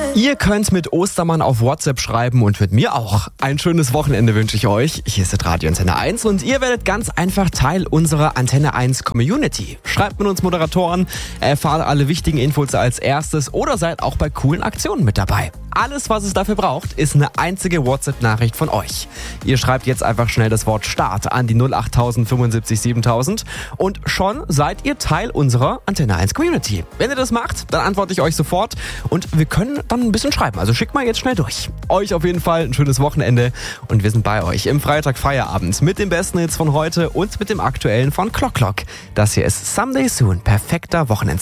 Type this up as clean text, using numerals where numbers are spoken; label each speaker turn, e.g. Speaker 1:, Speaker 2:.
Speaker 1: Ihr könnt mit Ostermann auf WhatsApp schreiben und mit mir auch. Ein schönes Wochenende wünsche ich euch. Hier ist Radio Antenne 1 und ihr werdet ganz einfach Teil unserer Antenne 1 Community. Schreibt mit uns Moderatoren, erfahrt alle wichtigen Infos als erstes oder seid auch bei coolen Aktionen mit dabei. Alles, was es dafür braucht, ist eine einzige WhatsApp-Nachricht von euch. Ihr schreibt jetzt einfach schnell das Wort Start an die 08000 75 7000 und schon seid ihr Teil unserer Antenne 1 Community. Wenn ihr das macht, dann antworte ich euch sofort und wir können dann ein bisschen schreiben. Also schickt mal jetzt schnell durch. Euch auf jeden Fall ein schönes Wochenende und wir sind bei euch im Freitag-Feierabend mit den besten Hits von heute und mit dem aktuellen von Clock Clock. Das hier ist Someday Soon, perfekter Wochenende.